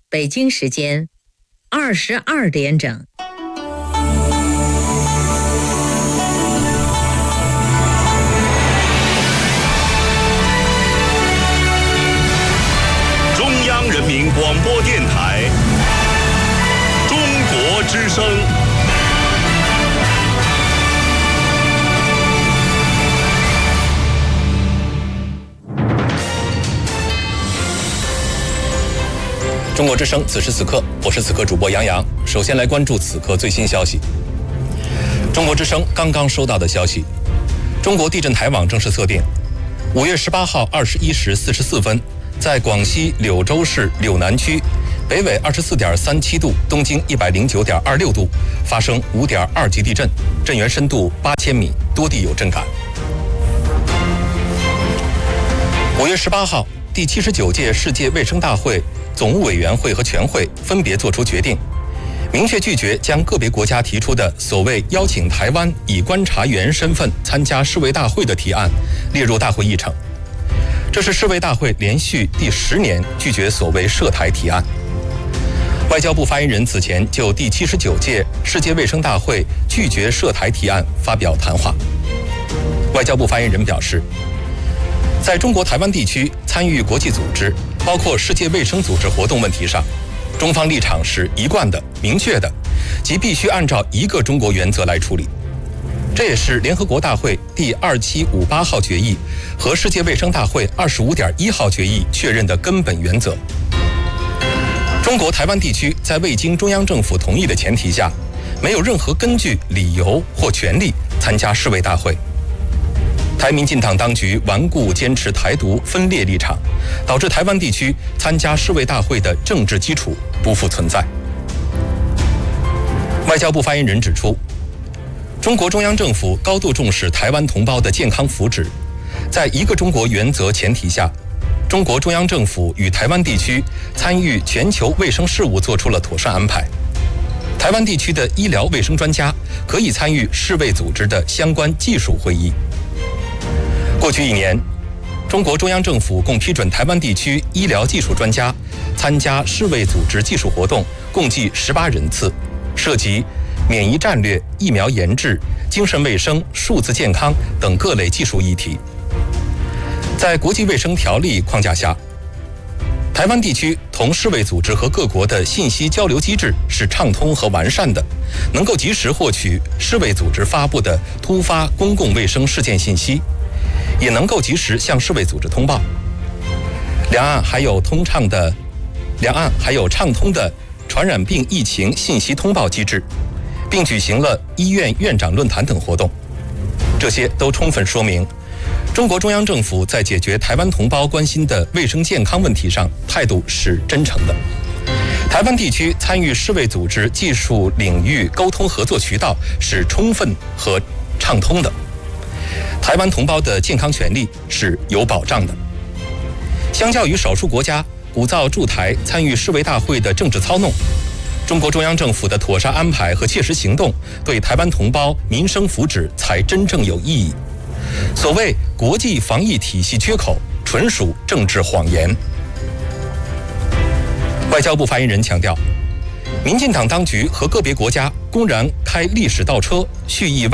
北京时间22点整。 中央人民广播电台中国之声。 中国之声，此时此刻，我是此刻主播杨洋。首先来关注此刻最新消息。中国之声刚刚收到的消息，中国地震台网正式测定，5月18号21时44分，在广西柳州市柳南区，北纬24.37度，东经109.26度，发生5.2级地震，震源深度8000米，多地有震感。5月18号，第79届世界卫生大会总务委员会和全会分别作出决定，明确拒绝将个别国家提出的所谓邀请台湾以观察员身份参加世卫大会的提案列入大会议程。这是世卫大会连续第10年拒绝所谓涉台提案。外交部发言人此前就第79届世界卫生大会拒绝涉台提案发表谈话。外交部发言人表示，在中国台湾地区参与国际组织，包括世界卫生组织活动问题上，中方立场是一贯的、明确的，即必须按照一个中国原则来处理。这也是联合国大会第2758号决议和世界卫生大会25.1号决议确认的根本原则。中国台湾地区在未经中央政府同意的前提下，没有任何根据、理由或权利参加世卫大会。台民进党当局顽固坚持台独分裂立场，导致台湾地区参加世卫大会的政治基础不复存在。外交部发言人指出，中国中央政府高度重视台湾同胞的健康福祉，在一个中国原则前提下，中国中央政府与台湾地区参与全球卫生事务做出了妥善安排。台湾地区的医疗卫生专家可以参与世卫组织的相关技术会议。过去1年，中国中央政府共批准台湾地区医疗技术专家参加世卫组织技术活动共计18人次，涉及免疫战略、疫苗研制、精神卫生、数字健康等各类技术议题。在国际卫生条例框架下，台湾地区同世卫组织和各国的信息交流机制是畅通和完善的，能够及时获取世卫组织发布的突发公共卫生事件信息，也能够及时向世卫组织通报。两岸还有畅通的传染病疫情信息通报机制，并举行了医院院长论坛等活动。这些都充分说明，中国中央政府在解决台湾同胞关心的卫生健康问题上态度是真诚的。台湾地区参与世卫组织技术领域沟通合作渠道是充分和畅通的。台湾同胞的健康权利是有保障的。相较于少数国家鼓噪驻台参与世卫大会的政治操弄，中国中央政府的妥善安排和切实行动对台湾同胞民生福祉才真正有意义。所谓国际防疫体系缺口，纯属政治谎言。外交部发言人强调，民进党当局和个别国家公然开历史倒车，蓄意